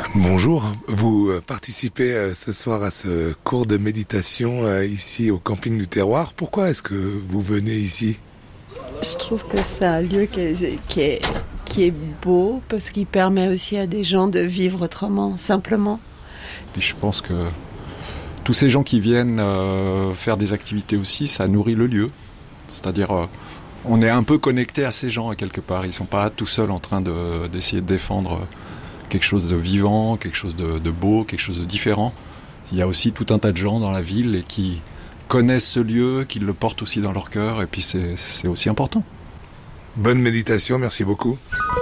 Bonjour, vous participez ce soir à ce cours de méditation ici au camping du Terroir. Pourquoi est-ce que vous venez ici ? Je trouve que c'est un lieu qui est beau parce qu'il permet aussi à des gens de vivre autrement, simplement. Puis je pense que tous ces gens qui viennent faire des activités aussi, ça nourrit le lieu. C'est-à-dire, on est un peu connecté à ces gens quelque part. Ils ne sont pas tout seuls en train d'essayer de défendre quelque chose de vivant, quelque chose de beau, quelque chose de différent. Il y a aussi tout un tas de gens dans la ville et qui connaissent ce lieu, qui le portent aussi dans leur cœur, et puis c'est aussi important. Bonne méditation, merci beaucoup.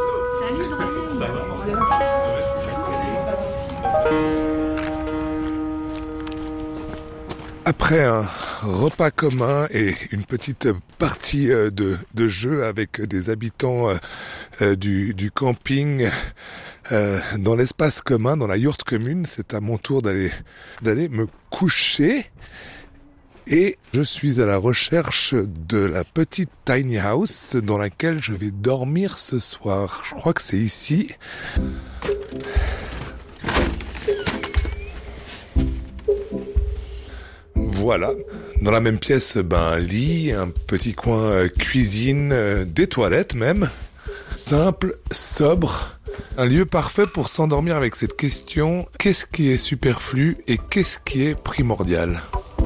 Après un repas commun et une petite partie de jeu avec des habitants du camping dans l'espace commun, dans la yourte commune, c'est à mon tour d'aller me coucher. Et je suis à la recherche de la petite tiny house dans laquelle je vais dormir ce soir. Je crois que c'est ici. Voilà, dans la même pièce, un lit, un petit coin cuisine, des toilettes même. Simple, sobre, un lieu parfait pour s'endormir avec cette question, qu'est-ce qui est superflu et qu'est-ce qui est primordial ?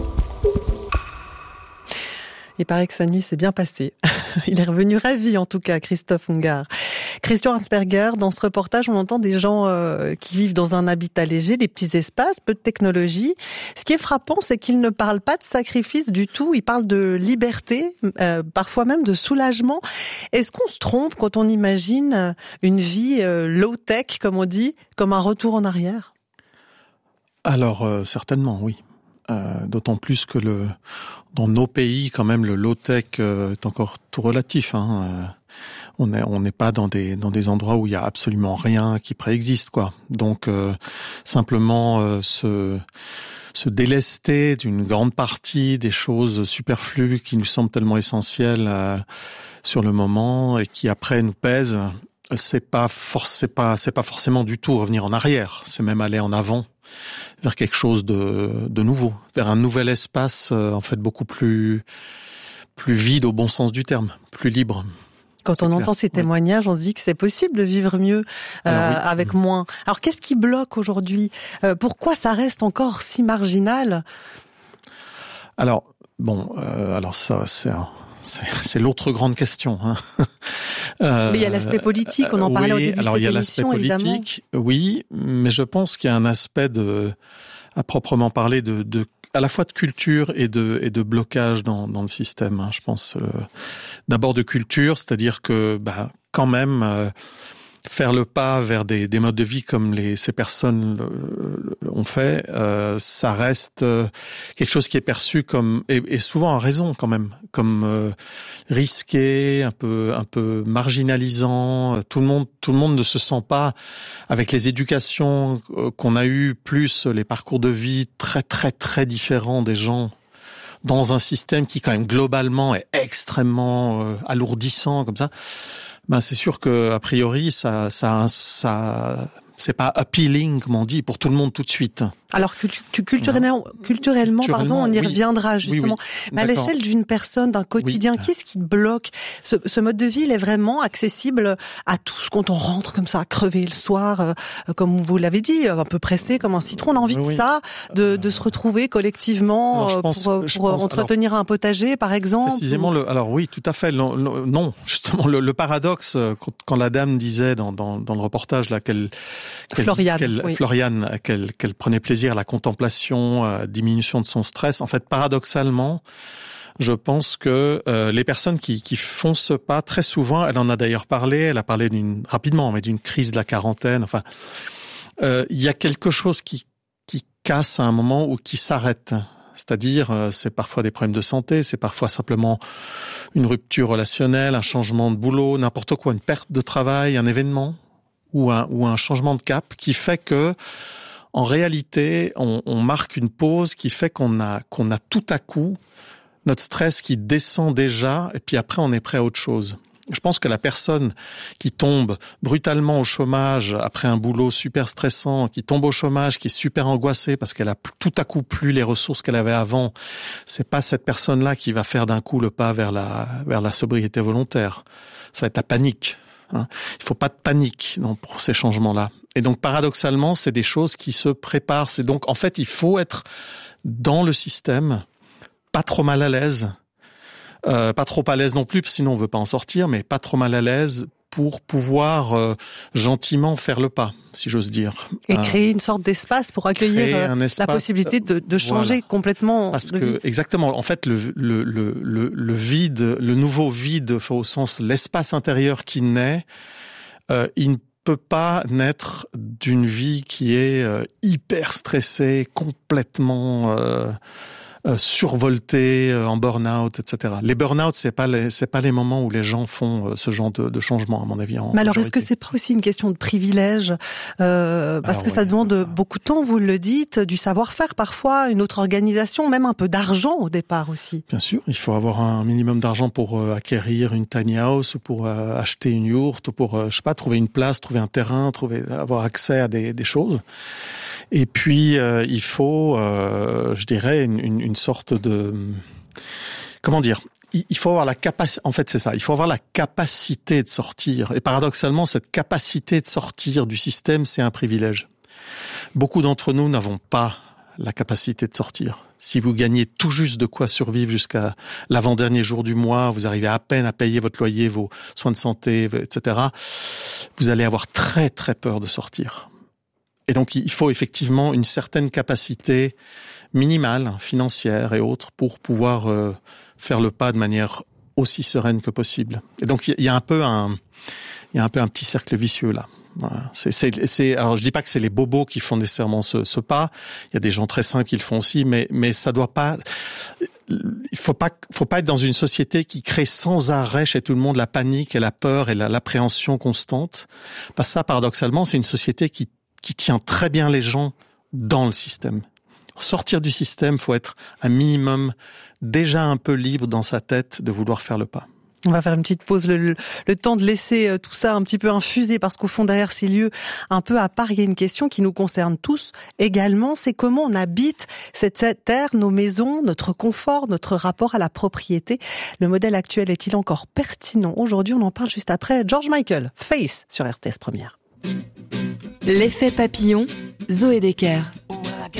Il paraît que sa nuit s'est bien passée. Il est revenu ravi, en tout cas, Christophe Ungart. Christian Arnsperger, dans ce reportage, on entend des gens qui vivent dans un habitat léger, des petits espaces, peu de technologie. Ce qui est frappant, c'est qu'ils ne parlent pas de sacrifice du tout. Ils parlent de liberté, parfois même de soulagement. Est-ce qu'on se trompe quand on imagine une vie low-tech, comme on dit, comme un retour en arrière ? Alors, certainement, oui. D'autant plus que dans nos pays, quand même, le low-tech est encore tout relatif. On n'est pas dans des endroits où il y a absolument rien qui préexiste, quoi. Donc, simplement se délester d'une grande partie des choses superflues qui nous semblent tellement essentielles sur le moment et qui après nous pèsent, c'est pas forcément du tout revenir en arrière. C'est même aller en avant, vers quelque chose de nouveau, vers un nouvel espace en fait beaucoup plus vide au bon sens du terme, plus libre. Quand on entend ces témoignages, on se dit que c'est possible de vivre mieux avec moins. Alors qu'est-ce qui bloque aujourd'hui ? Pourquoi ça reste encore si marginal ? Alors ça c'est l'autre grande question. Mais il y a l'aspect politique, on en parlait au début de cette émission, évidemment. Il y a l'aspect politique, oui, mais je pense qu'il y a un aspect à proprement parler à la fois de culture et de blocage dans le système. Je pense d'abord de culture, c'est-à-dire que quand même faire le pas vers des modes de vie comme ces personnes ont fait, ça reste quelque chose qui est perçu comme et souvent à raison quand même, comme risqué, un peu marginalisant. Tout le monde ne se sent pas, avec les éducations qu'on a eues, plus les parcours de vie très très très différents des gens, dans un système qui quand même globalement est extrêmement alourdissant comme ça. C'est sûr que a priori ça c'est pas appealing comme on dit pour tout le monde tout de suite. Alors culturellement, on y reviendra justement. Oui. Mais à l'échelle d'une personne, d'un quotidien, qu'est-ce qui te bloque ? Ce mode de vie, il est vraiment accessible à tous quand on rentre comme ça, à crever le soir, comme vous l'avez dit, un peu pressé comme un citron. On a envie de ça, de se retrouver collectivement pour entretenir un potager, par exemple. Précisément, alors oui, tout à fait. Non, justement, le paradoxe, quand la dame disait dans le reportage là Floriane, qu'elle prenait plaisir à la contemplation, à la diminution de son stress. En fait, paradoxalement, je pense que les personnes qui font ce pas, très souvent, elle en a d'ailleurs parlé, elle a parlé d'une crise de la quarantaine. Enfin, il y a quelque chose qui casse à un moment ou qui s'arrête. C'est-à-dire, c'est parfois des problèmes de santé, c'est parfois simplement une rupture relationnelle, un changement de boulot, n'importe quoi, une perte de travail, un événement ou un changement de cap qui fait que en réalité, on marque une pause qui fait qu'on a tout à coup notre stress qui descend déjà, et puis après on est prêt à autre chose. Je pense que la personne qui tombe brutalement au chômage après un boulot super stressant, qui tombe au chômage, qui est super angoissée parce qu'elle a tout à coup plus les ressources qu'elle avait avant, c'est pas cette personne-là qui va faire d'un coup le pas vers la sobriété volontaire. Ça va être la panique. Il faut pas de panique pour ces changements-là. Et donc, paradoxalement, c'est des choses qui se préparent. C'est donc, en fait, il faut être dans le système, pas trop mal à l'aise, pas trop à l'aise non plus, sinon on veut pas en sortir, mais pas trop mal à l'aise pour pouvoir gentiment faire le pas, si j'ose dire. Et créer une sorte d'espace pour accueillir la possibilité de changer complètement. Parce que exactement, en fait, le vide, le nouveau vide, au sens l'espace intérieur qui naît, il ne peut pas naître d'une vie qui est hyper stressée, complètement survolté, en burn-out, etc. Les burn-out, c'est pas les moments où les gens font ce genre de changement, à mon avis. Mais alors, est-ce que c'est pas aussi une question de privilège, parce que ça demande beaucoup de temps, vous le dites, du savoir-faire parfois, une autre organisation, même un peu d'argent au départ aussi. Bien sûr, il faut avoir un minimum d'argent pour acquérir une tiny house, ou pour acheter une yourte, ou pour trouver une place, trouver un terrain, avoir accès à des choses. Et puis il faut, je dirais, une sorte de, comment dire, il faut avoir la capacité. En fait, c'est ça. Il faut avoir la capacité de sortir. Et paradoxalement, cette capacité de sortir du système, c'est un privilège. Beaucoup d'entre nous n'avons pas la capacité de sortir. Si vous gagnez tout juste de quoi survivre jusqu'à l'avant-dernier jour du mois, vous arrivez à peine à payer votre loyer, vos soins de santé, etc., vous allez avoir très très peur de sortir. Et donc, il faut effectivement une certaine capacité minimale, financière et autres, pour pouvoir faire le pas de manière aussi sereine que possible. Et donc, il y a un peu un petit cercle vicieux là. Voilà. Alors, je dis pas que c'est les bobos qui font nécessairement ce pas. Il y a des gens très sains qui le font aussi, mais ça doit pas. Il faut pas être dans une société qui crée sans arrêt chez tout le monde la panique et la peur et l'appréhension constante. Parce que ça, paradoxalement, c'est une société qui tient très bien les gens dans le système. Pour sortir du système, faut être un minimum déjà un peu libre dans sa tête de vouloir faire le pas. On va faire une petite pause, le temps de laisser tout ça un petit peu infuser, parce qu'au fond, derrière ces lieux un peu à part, il y a une question qui nous concerne tous également, c'est comment on habite cette terre, nos maisons, notre confort, notre rapport à la propriété. Le modèle actuel est-il encore pertinent? Aujourd'hui, on en parle juste après. George Michael, Face sur RTS Première. L'effet papillon, Zoé Decker.